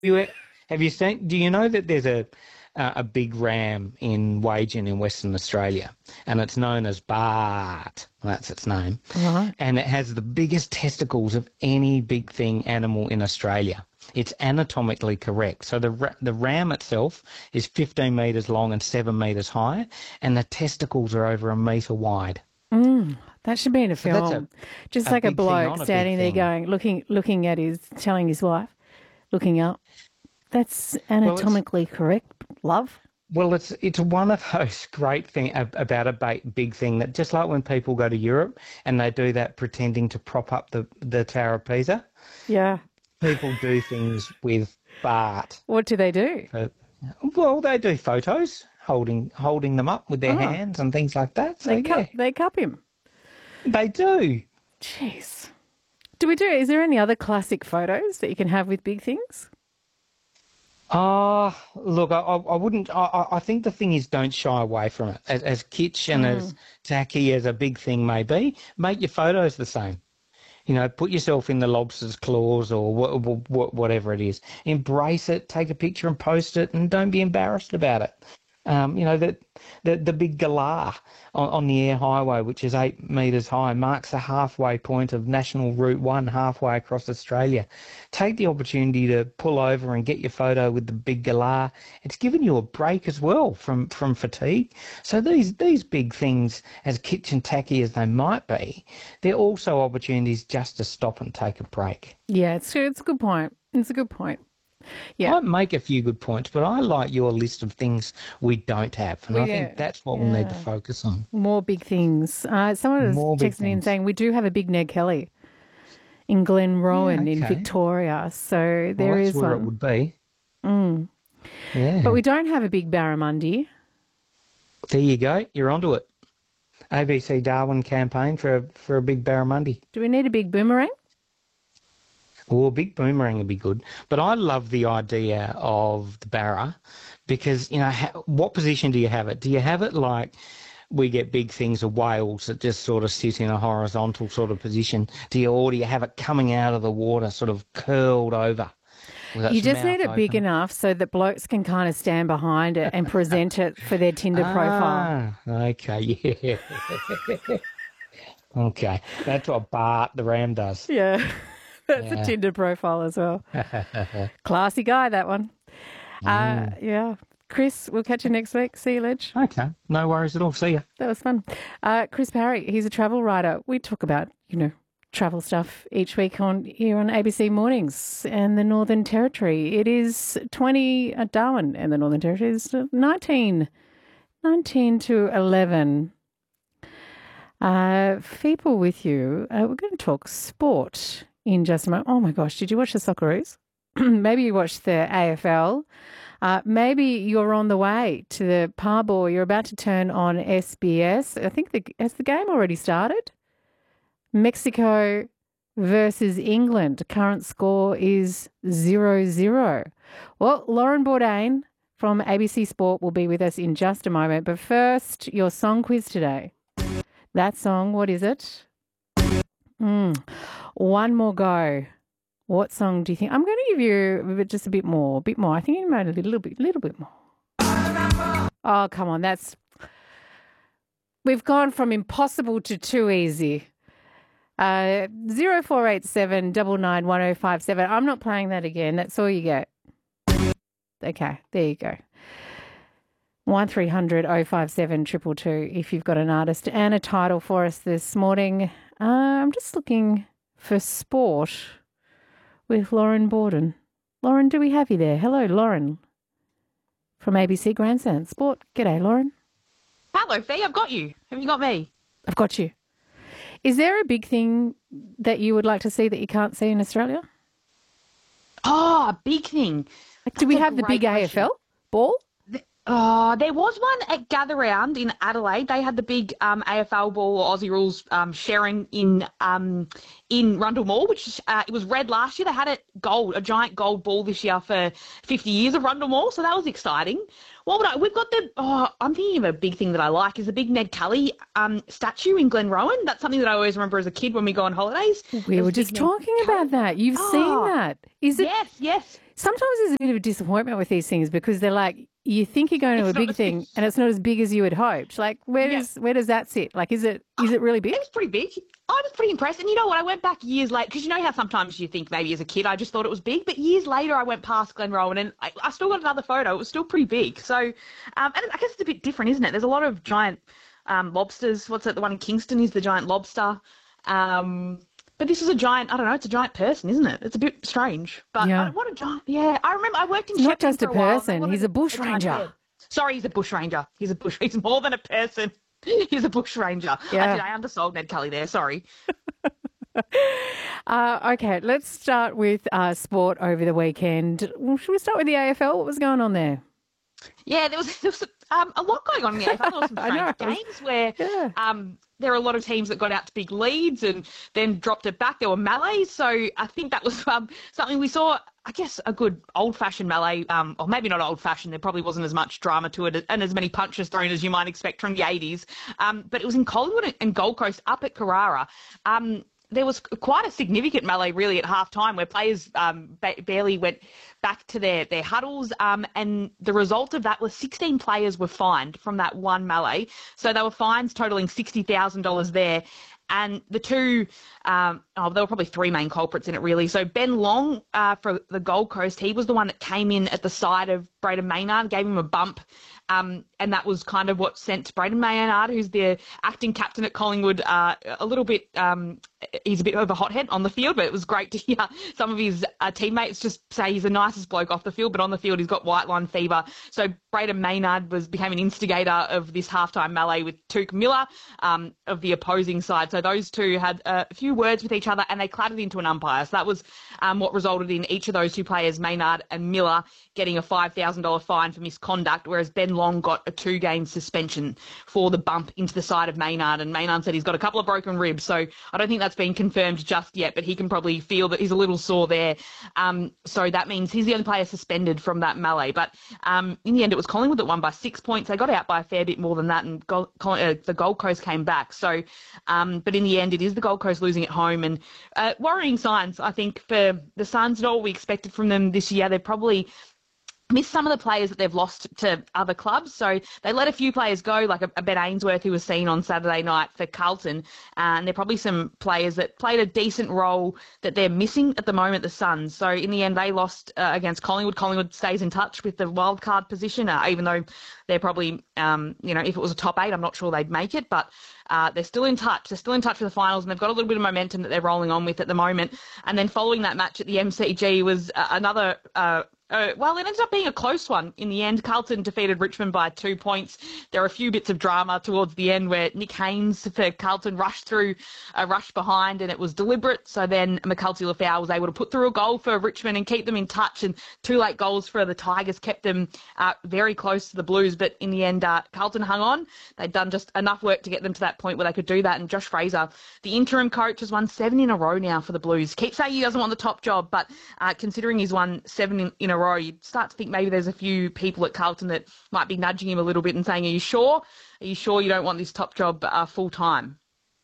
You, have you seen? Do you know that there's a big ram in Wagen in Western Australia, and it's known as Bart. That's its name, Right. and it has the biggest testicles of any big thing animal in Australia. It's anatomically correct. So the ram itself is 15 metres long and 7 metres high, and the testicles are over a metre wide. That should be in a So that's film. Just a like a big thing bloke on a big standing there thing. going, looking at telling his wife, looking up. That's Well, it's anatomically correct, love. It's one of those great thing about a big thing that just like when people go to Europe and they do that pretending to prop up the Tower of Pisa, Yeah. people do things with Bart. What do they do? But, well, they do photos holding them up with their Oh, hands and things like that. So yeah, they cup him. they do. Jeez. Is there any other classic photos that you can have with big things? Look, I wouldn't. I think the thing is, don't shy away from it. As kitsch and as tacky as a big thing may be, make your photos the same. You know, put yourself in the lobster's claws or whatever it is. Embrace it, take a picture and post it, and don't be embarrassed about it. You know, the big galah on the air highway, which is 8 metres high, marks the halfway point of National Route 1 halfway across Australia. Take the opportunity to pull over and get your photo with the big galah. It's given you a break as well from fatigue. So these big things, as kitchen tacky as they might be, they're also opportunities just to stop and take a break. Yeah, it's a good point. It's a good point. Yeah. I make a few good points, but I like your list of things we don't have, and I think that's what we'll need to Yeah. focus on. More big things. Someone has More big texted me in things. saying we do have a big Ned Kelly in Glenrowan in Okay. Victoria. So Well, there that's is where it one. would be. But Yeah. we don't have a big barramundi. There you go. You're onto it. ABC Darwin campaign for a big barramundi. Do we need a big boomerang? Well, a big boomerang would be good. But I love the idea of the barra because, you know, what position do you have it? Do you have it like we get big things of whales that just sort of sit in a horizontal sort of position? Or do you have it coming out of the water sort of curled over with You its just need mouth it big open? enough so that blokes can kind of stand behind it and present it for their Tinder profile. Okay, yeah. Okay. That's what Bart the ram does. Yeah, that's a Yeah. Tinder profile as well. Classy guy, that one. Yeah. Chris, we'll catch you next week. See you, Ledge. Okay. No worries at all. See ya. That was fun. Chris Parry, he's a travel writer. We talk about, travel stuff each week here on ABC Mornings and the Northern Territory. It is 20 at Darwin and the Northern Territory is 19 to 11. People with you. We're going to talk sport in just a moment. Oh my gosh, did you watch the Socceroos? Maybe you watched the AFL. Maybe you're on the way to the pub or you're about to turn on SBS. I think has the game already started? Mexico versus England. Current score is 0-0. Well, Lauren Bourdain from ABC Sport will be with us in just a moment. But first, your song quiz today. That song, what is it? One more go. What song do you think? I'm going to give you just a bit more. I think you made a little bit more. Oh, come on. We've gone from impossible to too easy. 0487 991 I'm not playing that again. That's all you get. Okay, there you go. 1300 057 222 if you've got an artist and a title for us this morning. I'm just looking for sport with Lauren Borden. Lauren, do we have you there? Hello, Lauren from ABC Grandstand Sport. G'day, Lauren. Hello, Fee. I've got you. Have you got me? I've got you. Is there a big thing that you would like to see that you can't see in Australia? Oh, a big thing. Like, do we That's a have the big great question. AFL ball? There was one at Gather Round in Adelaide. They had the big AFL ball or Aussie rules sharing in Rundle Mall, which it was red last year. They had it gold, a giant gold ball this year for 50 years of Rundle Mall, so that was exciting. We've got I'm thinking of a big thing that I like is the big Ned Kelly statue in Glenrowan. That's something that I always remember as a kid when we go on holidays. We were just talking about that. You've seen that. Is it? Yes. Sometimes there's a bit of a disappointment with these things because they're like, you think you're going to a big thing and it's not as big as you had hoped. Like, where does that sit? Like, is it really big? It was pretty big. I was pretty impressed. And you know what? I went back years later, because you know how sometimes you think maybe as a kid I just thought it was big, but years later I went past Glenrowan and I still got another photo. It was still pretty big. So, and I guess it's a bit different, isn't it? There's a lot of giant lobsters. What's it? The one in Kingston is the giant lobster. But this is a giant, I don't know, it's a giant person, isn't it? It's a bit strange. But what a giant, I remember I worked in He's not Shepparton just a for while. person, he's a bushranger. Sorry, he's a bushranger. He's more than a person. He's a bushranger. Yeah. I undersold Ned Kelly there, sorry. Okay, let's start with sport over the weekend. Well, should we start with the AFL? What was going on there? Yeah, there was a lot going on in the AFL. There were some strange games where there were a lot of teams that got out to big leads and then dropped it back. There were melees, so I think that was something we saw. I guess a good old-fashioned melee, or maybe not old-fashioned. There probably wasn't as much drama to it and as many punches thrown as you might expect from the 80s. But it was in Collingwood and Gold Coast up at Carrara. There was quite a significant melee really at halftime where players barely went back to their huddles, and the result of that was 16 players were fined from that one melee. So they were fines totaling $60,000 there. And the two, there were probably three main culprits in it, really. So Ben Long for the Gold Coast, he was the one that came in at the side of Braden Maynard, gave him a bump. And that was kind of what sent Braden Maynard, who's the acting captain at Collingwood, a little bit, he's a bit of a hothead on the field, but it was great to hear some of his teammates just say he's the nicest bloke off the field, but on the field he's got white line fever. So Braden Maynard became an instigator of this halftime melee with Touk Miller of the opposing side. So those two had a few words with each other and they clattered into an umpire. So that was what resulted in each of those two players, Maynard and Miller, getting a $5,000 fine for misconduct, whereas Ben Long got a 2-game suspension for the bump into the side of Maynard. And Maynard said he's got a couple of broken ribs, so I don't think that's been confirmed just yet, but he can probably feel that he's a little sore there. So that means he's the only player suspended from that melee. But in the end, it was Collingwood that won by 6 points. They got out by a fair bit more than that, and the Gold Coast came back. So, but in the end, it is the Gold Coast losing at home, and worrying signs, I think, for the Suns. Not all we expected from them this year. They're probably missed some of the players that they've lost to other clubs. So they let a few players go, like a Ben Ainsworth, who was seen on Saturday night for Carlton. And there are probably some players that played a decent role that they're missing at the moment, the Suns. So in the end, they lost against Collingwood. Collingwood stays in touch with the wildcard position, even though they're probably, if it was a top 8, I'm not sure they'd make it. But they're still in touch. They're still in touch with the finals, and they've got a little bit of momentum that they're rolling on with at the moment. And then following that match at the MCG was another... it ended up being a close one in the end. Carlton defeated Richmond by 2 points. There were a few bits of drama towards the end where Nick Haynes for Carlton rushed behind, and it was deliberate. So then McCulty Lafau was able to put through a goal for Richmond and keep them in touch, and 2 late goals for the Tigers kept them very close to the Blues. But in the end, Carlton hung on. They'd done just enough work to get them to that point where they could do that. And Josh Fraser, the interim coach, has won 7 in a row now for the Blues. Keeps saying he doesn't want the top job, but considering he's won 7 in a row, you'd start to think maybe there's a few people at Carlton that might be nudging him a little bit and saying, are you sure? Are you sure you don't want this top job full time?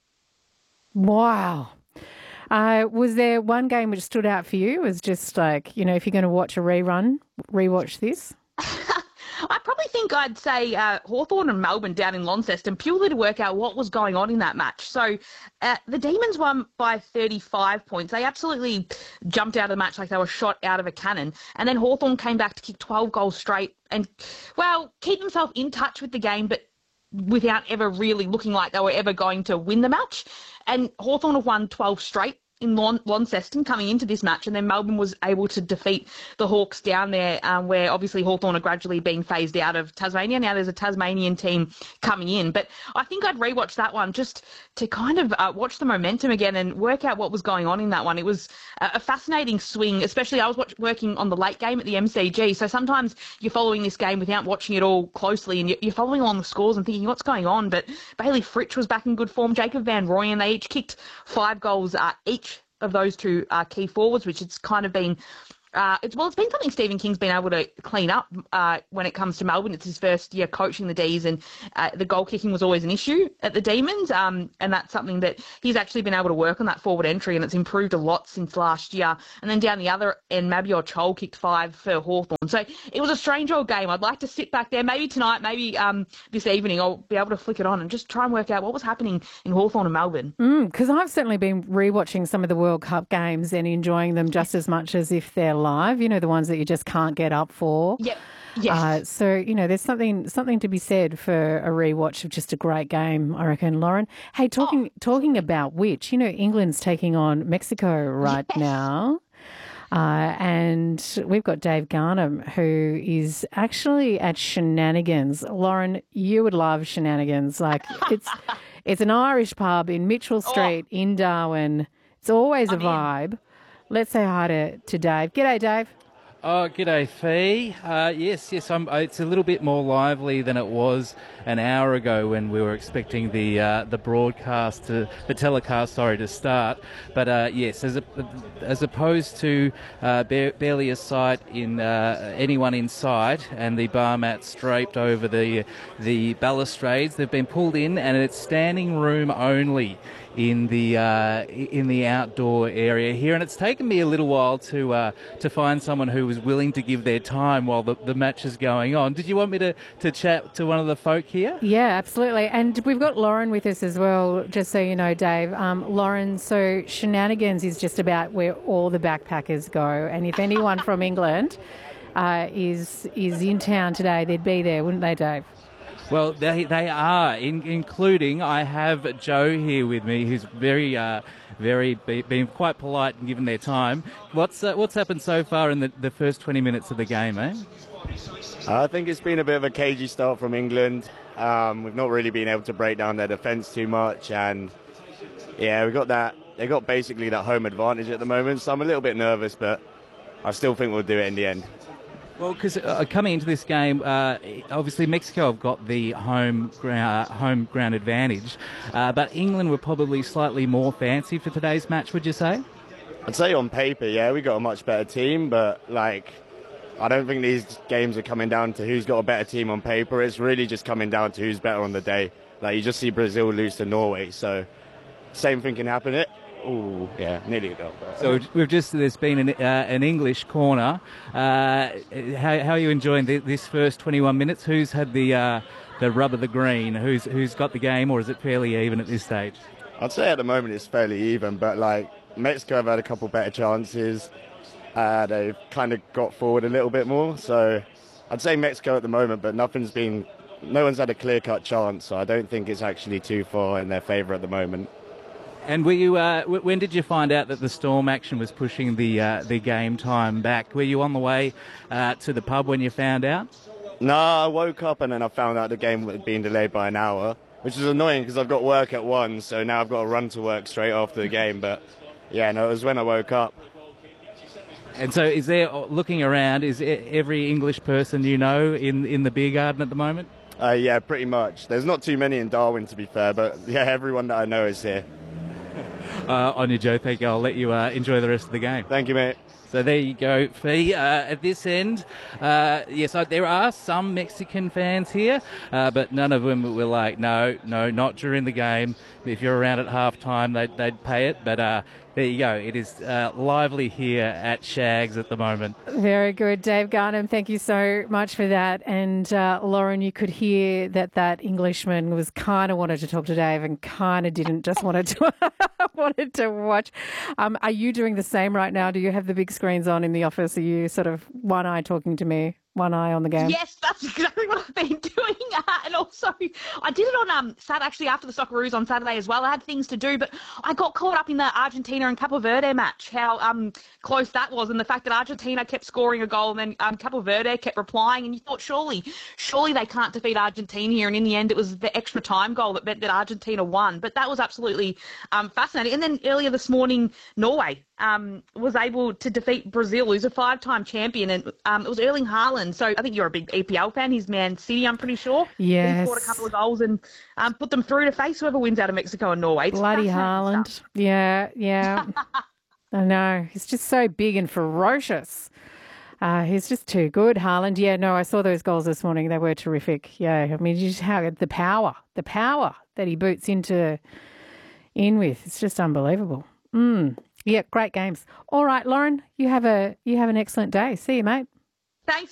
Wow. Was there one game which stood out for you? It was just like, if you're going to watch a rewatch this? I probably think I'd say Hawthorn and Melbourne down in Launceston, purely to work out what was going on in that match. So the Demons won by 35 points. They absolutely jumped out of the match like they were shot out of a cannon. And then Hawthorn came back to kick 12 goals straight and, keep themselves in touch with the game, but without ever really looking like they were ever going to win the match. And Hawthorn have won 12 straight in Launceston coming into this match, and then Melbourne was able to defeat the Hawks down there, where obviously Hawthorn are gradually being phased out of Tasmania. Now there's a Tasmanian team coming in, but I think I'd rewatch that one just to kind of watch the momentum again and work out what was going on in that one. It was a fascinating swing, especially I was working on the late game at the MCG, so sometimes you're following this game without watching it all closely, and you're following along the scores and thinking, what's going on? But Bailey Fritsch was back in good form, Jacob Van Rooyen, they each kicked 5 goals each of those two key forwards, which it's kind of been it's been something Stephen King's been able to clean up when it comes to Melbourne. It's his first year coaching the D's, and the goal kicking was always an issue at the Demons, and that's something that he's actually been able to work on, that forward entry, and it's improved a lot since last year. And then down the other end, Mabior Chol kicked 5 for Hawthorn. So it was a strange old game. I'd like to sit back there, maybe tonight, maybe this evening, I'll be able to flick it on and just try and work out what was happening in Hawthorn and Melbourne. Because I've certainly been rewatching some of the World Cup games and enjoying them just as much as if they're live, you know, the ones that you just can't get up for. Yep. Yes. So, you know, there's something to be said for a rewatch of just a great game, I reckon, Lauren. Hey, talking about which, you know, England's taking on Mexico right now. And we've got Dave Garnham, who is actually at Shenanigans. Lauren, you would love Shenanigans. Like, it's an Irish pub in Mitchell Street in Darwin. It's always a vibe. Let's say hi to Dave. G'day, Dave. Oh, g'day, Fee. Yes, it's a little bit more lively than it was an hour ago when we were expecting the telecast to start. But yes, as opposed to barely a sight in anyone in sight, and the bar mats draped over the balustrades, they've been pulled in, and it's standing room only in the outdoor area here, and it's taken me a little while to find someone who was willing to give their time while the match is going on. Did you want me to chat to one of the folk here? Yeah, absolutely. And we've got Lauren with us as well, just so you know, Dave. Lauren, so Shenanigans is just about where all the backpackers go, and if anyone from England is in town today, they'd be there, wouldn't they, Dave? Well, they are, including I have Joe here with me, who's been quite polite and given their time. What's happened so far in the first 20 minutes of the game, eh? I think it's been a bit of a cagey start from England. We've not really been able to break down their defence too much, and yeah, they got basically that home advantage at the moment. So I'm a little bit nervous, but I still think we'll do it in the end. Well, because coming into this game, obviously Mexico have got the home ground advantage, but England were probably slightly more fancy for today's match, would you say? I'd say on paper, yeah, we got a much better team, but I don't think these games are coming down to who's got a better team on paper. It's really just coming down to who's better on the day. You just see Brazil lose to Norway, so same thing can happen. Oh, yeah, nearly got that. So there's been an English corner. How are you enjoying this first 21 minutes? Who's had the rub of the green? Who's got the game, or is it fairly even at this stage? I'd say at the moment it's fairly even, but Mexico have had a couple better chances. They've kind of got forward a little bit more, so I'd say Mexico at the moment, but no one's had a clear-cut chance, so I don't think it's actually too far in their favour at the moment. And were you? When did you find out that the Storm action was pushing the game time back? Were you on the way to the pub when you found out? No, I woke up and then I found out the game had been delayed by an hour, which is annoying because I've got work at 1, so now I've got to run to work straight after the game. But yeah, no, it was when I woke up. And so, looking around, is every English person you know in the beer garden at the moment? Yeah, pretty much. There's not too many in Darwin, to be fair, but yeah, everyone that I know is here. On your Joe, thank you. I'll let you enjoy the rest of the game. Thank you, mate. So there you go, Fee. At this end, yes, there are some Mexican fans here, but none of them were like, no, not during the game. If you're around at half-time, they'd pay it. But there you go. It is lively here at Shags at the moment. Very good, Dave Garnham. Thank you so much for that. And Lauren, you could hear that Englishman was kind of wanted to talk to Dave and kind of didn't, just wanted to watch. Are you doing the same right now? Do you have the big screens on in the office? Are you sort of one eye talking to me, one eye on the game? Yes, that's exactly what I've been doing. And also, I did it on actually after the Socceroos on Saturday as well. I had things to do, but I got caught up in the Argentina and Capo Verde match, how close that was, and the fact that Argentina kept scoring a goal and then Capo Verde kept replying, and you thought surely they can't defeat Argentina here, and in the end it was the extra time goal that meant that Argentina won. But that was absolutely fascinating. And then earlier this morning, Norway was able to defeat Brazil, who's a 5-time champion, and it was Erling Haaland. So I think you're a big EPL fan. He's Man City, I'm pretty sure. Yes. He scored a couple of goals and put them through to face whoever wins out of Mexico and Norway. It's bloody Haaland. Stuff. Yeah. I know. He's just so big and ferocious. He's just too good, Haaland. Yeah, no, I saw those goals this morning. They were terrific. Yeah, I mean, just how the power that he boots in with. It's just unbelievable. Yeah, great games. All right, Lauren, you have an excellent day. See you, mate. Thanks.